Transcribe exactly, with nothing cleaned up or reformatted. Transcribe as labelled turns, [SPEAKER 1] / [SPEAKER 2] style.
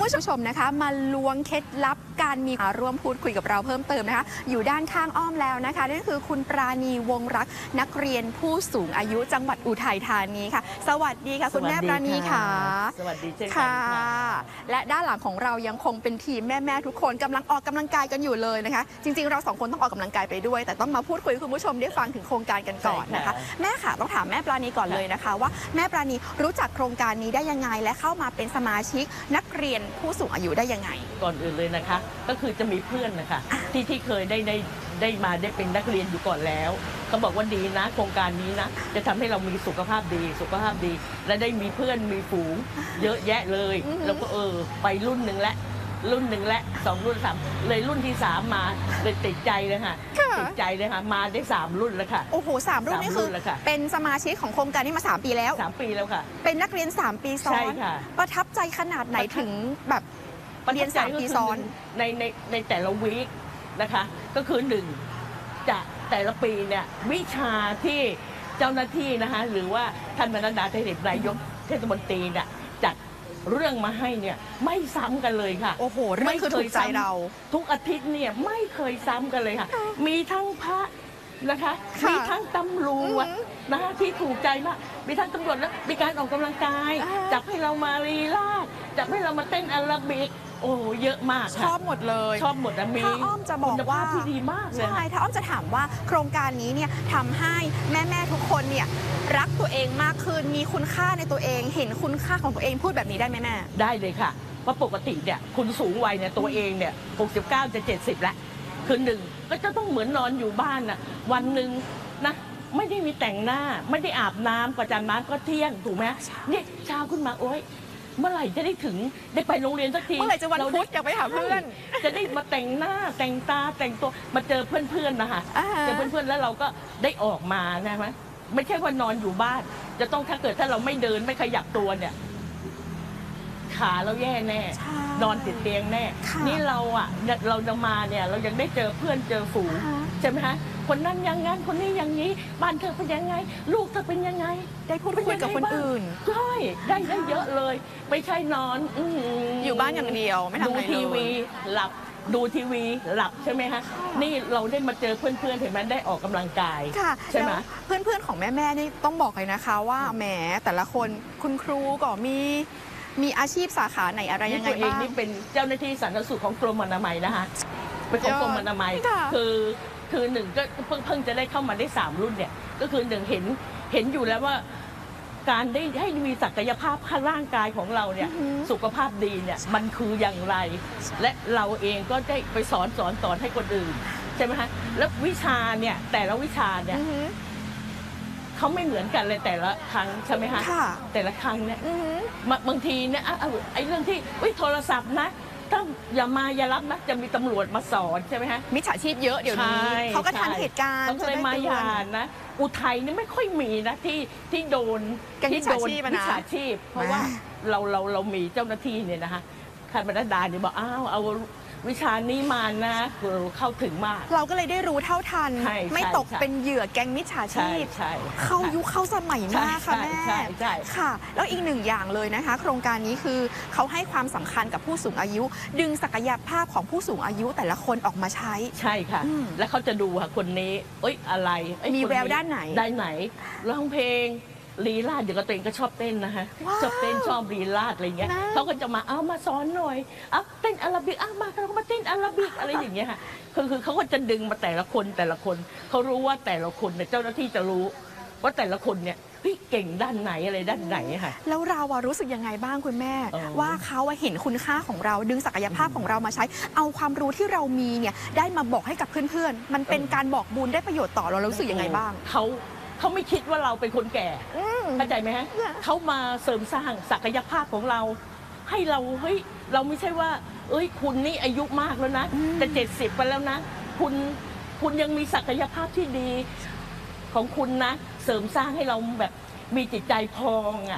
[SPEAKER 1] ผู้ชมนะคะมาล้วงเคล็ดลับการมีร่วมพูดคุยกับเราเพิ่มเติมนะคะอยู่ด้านข้างอ้อมแล้วนะคะนั่นคือคุณปราณีวงรักนักเรียนผู้สูงอายุจังหวัดอุทัยธานีค่ะสวัสดีค่ะคุณแม่ปราณีค่ะ
[SPEAKER 2] สวัสดีเช่นกัน
[SPEAKER 1] ค่ะ
[SPEAKER 2] ค่ะ
[SPEAKER 1] และด้านหลังของเรายังคงเป็นทีมแม่ๆทุกคนกำลังออกกำลังกายกันอยู่เลยนะคะจริงๆเราสองคนต้องออกกำลังกายไปด้วยแต่ต้องมาพูดคุยให้คุณผู้ชมได้ฟังถึงโครงการกันก่อนนะคะแม่ค่ะต้องถามแม่ปราณีก่อนเลยนะคะว่าแม่ปราณีรู้จักโครงการนี้ได้ยังไงและเข้ามาเป็นสมาชิกนักเรียนผู้สูงอายุได้ยังไง
[SPEAKER 2] ก่อนอื่นเลยนะคะก็คือจะมีเพื่อนนะคะที่ที่เคยได้ได้ได้มาได้เป็นนักเรียนอยู่ก่อนแล้วเขาบอกว่าดีนะโครงการนี้นะจะทำให้เรามีสุขภาพดีสุขภาพดี และได้มีเพื่อนมีฝูงเยอะแยะเลยแล้วก็เออไปรุ่นหนึ่งและรุ่นหนึ่งและสองรุ่นสามเลยรุ่นที่สามมาเลยติดใจเลยค่ะติดใจเลยค่ะมาได้สามรุ่นแล้วค่ะ
[SPEAKER 1] โอ้โหสามรุ่นนี่คือเป็นสมาชิกของโครงการนี้มาสามปีแล้ว
[SPEAKER 2] สามปีแล้วค่ะ
[SPEAKER 1] เป็นนักเรียนสามปีซ้อนประทับใจขนาดไหนถึงแบบเรียนสามปีซ้อน
[SPEAKER 2] ในในในแต่ละวีคนะคะก็คือหนึ่งจะแต่ละปีเนี่ยวิชาที่เจ้าหน้าที่นะคะหรือว่าท่านบรรณาธิการนายกเทศมนตรีเนี่ยจัดเรื่องมาให้เนี่ยไม่ซ้ำกันเลยค่ะ
[SPEAKER 1] โอ้โหเรื่องคือถูกใจเรา
[SPEAKER 2] ทุกอาทิตย์เนี่ยไม่เคยซ้ำกันเลยค่ะมีทั้งพระนะคะมีทั้งตำรวจนะคะที่ถูกใจมากมีทั้งตำรวจแล้วมีการออกกำลังกายจับให้เรามาลีลาศจับให้เรามาเต้นอาราบิกโอ้เยอะมาก
[SPEAKER 1] ชอบหมดเลย
[SPEAKER 2] ชอบหมดนะมี
[SPEAKER 1] ถ้าอ้อมจะบอกว่า
[SPEAKER 2] ที่ดีมากเลย
[SPEAKER 1] ใช่ถ้าอ้อมจะถามว่าโครงการนี้เนี่ยทำให้แม่ๆทุกคนเนี่ยรักตัวเองมากขึ้นมีคุณค่าในตัวเองเห็นคุณค่าของตัวเองพูดแบบนี้ได้ไหมแม่
[SPEAKER 2] ได้เลยค่ะเพราะปกติเนี่ยคุณสูงวัยเนี่ยตัวเองเนี่ยหกสิบเก้าจะเจ็ดสิบแล้วคือหนึ่งก็จะต้องเหมือนนอนอยู่บ้านน่ะวันหนึ่งนะไม่ได้มีแต่งหน้าไม่ได้อาบน้ำประจำน้ำก็เที่ยงถูกไหมนี่เช้าขึ้นมาโอ๊ยเมื่อไหร่จะได้ถึงได้ไปโรงเรียนสักที
[SPEAKER 1] เมื่อไหร่จะวันพุธอยากไปหาเพื่อน
[SPEAKER 2] จะได้มาแต่งหน้าแต่งตาแต่งตัวมาเจอเพื่อนๆนะคะเจอเพื่อนๆแล้วเราก็ได้ออกมาใช่ไหมไม่ใช่ว่านอนอยู่บ้านจะต้องถ้าเกิดถ้าเราไม่เดินไม่ขยับตัวเนี่ยขาเราแย่แน่นอนติดเตียงแน่นี่เราอ่ะเราจะมาเนี่ยเรายังได้เจอเพื่อนเจอฝูงใช่ไหมคะคนนั้นอย่างงั้นคนนี้อย่างนี้บ้านเธอเป็นยังไงลูกเธอเป็นยังไง
[SPEAKER 1] ได้พูดคุยกับคนอื่น
[SPEAKER 2] ใช่ได้ได้เยอะเลยไม่ใช่นอน
[SPEAKER 1] อยู่บ้านอย่างเดียวไม่ทำอะไรเลย
[SPEAKER 2] ดูทีวีหลับดูทีวีหลับใช่ไหมคะนี่เราได้มาเจอเพื่อนๆเห็นไหมได้ออกกำลังกายใช่ไหม
[SPEAKER 1] เพื่อนๆของแม่ๆนี่ต้องบอกเลยนะคะว่าแหมแต่ละคนคุณครูก็มีมีอาชีพสาขาไหนอะไรยังไงบ้าง
[SPEAKER 2] นี่เป็นเจ้าหน้าที่สาธารณสุขของกรมอนามัยนะคะเป็นของกรมอนามัยคือคือหนึ่งก็เพิ่งเพิ่งจะได้เข้ามาได้สามรุ่นเนี่ยก็คือหนึ่งเห็นเห็นอยู่แล้วว่าการได้ให้มีศักยภาพร่างกายของเราเนี่ยสุขภาพดีเนี่ยมันคืออย่างไรและเราเองก็ได้ไปสอนสอนสอนให้คนอื่นใช่ไหมคะแล้ววิชาเนี่ยแต่ละวิชาเนี่ยเขาไม่เหมือนกันเลยแต่ละครั้งใช่ไหมคะแต่ละครั้งเนี่ยบางทีเนี่ยไอ้เรื่องที่โทรศัพท์นะต้องอย่ามาอย่ารับนะจะมีตำรวจมาสอนใช่ไหมฮะ
[SPEAKER 1] มิจฉาชีพเยอะเดี๋ยวนี้เขาก็ทันเหตุการณ์
[SPEAKER 2] เขาเลยมาหยานนะอุทัยนี่ไม่ค่อยมีนะที่ที่โดน
[SPEAKER 1] ที่โดน
[SPEAKER 2] มิจฉาชีพเพราะว่าเราเราเรามีเจ้าหน้าที่เนี่ยนะคะท่านบรรณาธิการเนี่ยบอกอ้าวเอาวิชานี้มานะเข้าถึงมาก
[SPEAKER 1] เราก็เลยได้รู้เท่าทันไม่ตกเป็นเหยื่อแก๊งมิจฉาชีพเข้ายุคเข้าสมัยมากค่ะแม่ค่ะแล้วอีกหนึ่งอย่างเลยนะคะโครงการนี้คือเขาให้ความสำคัญกับผู้สูงอายุดึงศักยภาพของผู้สูงอายุแต่ละคนออกมาใช้
[SPEAKER 2] ใช่ค่ะแล้วเขาจะดูค่ะคนนี้เอ้ยอะไร
[SPEAKER 1] มีแววด้านไหน
[SPEAKER 2] ด้านไหนร้องเพลงลีลาดเดี๋ยวก็ตัวเองก็ชอบเต้นนะคะชอบเต้นชอบลีลาดอะไรเงี้ยเขาก็จะมาเอามาสอนหน่อยเอาเต้นอาราบิกเอามาเขาก็มาเต้นอาราบิกอะไรอย่างเงี้ยค่ะคือคือเขาก็จะดึงมาแต่ละคนแต่ละคนเขารู้ว่าแต่ละคนเนี่ยเจ้าหน้าที่จะรู้ว่าแต่ละคนเนี่ยพี่เก่งด้านไหนอะไรด้านไหนค่ะ
[SPEAKER 1] แล้วเราอะรู้สึกยังไงบ้างคุณแม่ว่าเขาเห็นคุณค่าของเราดึงศักยภาพของเรามาใช้เอาความรู้ที่เรามีเนี่ยได้มาบอกให้กับเพื่อนๆมันเป็นการบอกบุญได้ประโยชน์ต่อเรารู้สึกยังไงบ้าง
[SPEAKER 2] เขาเขาไม่คิดว่าเราเป็นคนแก่เข้าใจไหมฮะเขามาเสริมสร้างศักยภาพของเราให้เราเฮ้ยเราไม่ใช่ว่าเอ้ยคุณนี่อายุมากแล้วนะจะเจ็ดสิบไปแล้วนะคุณคุณยังมีศักยภาพที่ดีของคุณนะเสริมสร้างให้เราแบบมีจิตใจพองอ่ะ